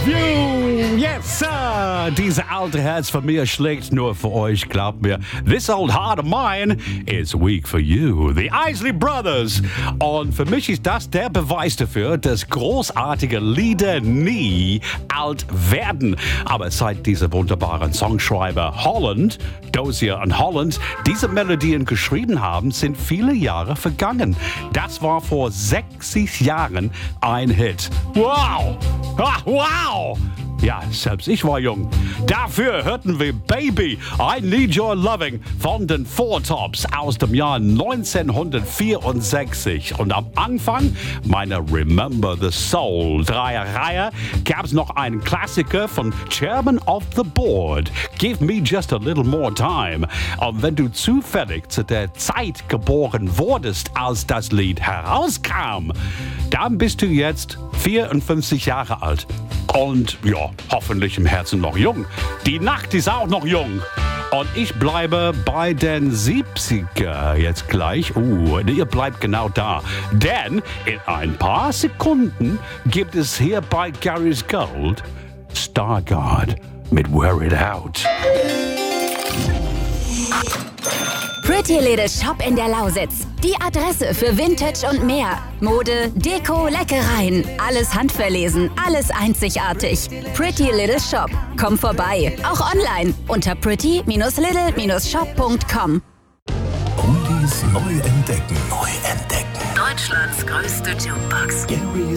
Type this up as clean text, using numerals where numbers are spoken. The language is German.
You, yes sir! Diese alte Herz von mir schlägt nur für euch, glaubt mir. This old heart of mine is weak for you. The Isley Brothers. Und für mich ist das der Beweis dafür, dass großartige Lieder nie alt werden. Aber seit diese wunderbaren Songschreiber Holland, Dozier und Holland, diese Melodien geschrieben haben, sind viele Jahre vergangen. Das war vor 60 Jahren ein Hit. Wow! Ah, wow! Ja, selbst ich war jung. Dafür hörten wir Baby, I Need Your Loving von den Four Tops aus dem Jahr 1964. Und am Anfang meiner Remember the Soul Dreierreihe gab es noch einen Klassiker von Chairman of the Board, Give Me Just a Little More Time. Und wenn du zufällig zu der Zeit geboren wurdest, als das Lied herauskam, dann bist du jetzt 54 Jahre alt. Und ja, hoffentlich im Herzen noch jung. Die Nacht ist auch noch jung. Und ich bleibe bei den 70er jetzt gleich. Ihr bleibt genau da. Denn in ein paar Sekunden gibt es hier bei Gary's Gold Stargard mit Wear It Out. Pretty Little Shop in der Lausitz. Die Adresse für Vintage und mehr. Mode, Deko, Leckereien. Alles handverlesen, alles einzigartig. Pretty Little Shop. Komm vorbei. Auch online unter pretty-little-shop.com. Oldies neu entdecken. Deutschlands größte Jukebox.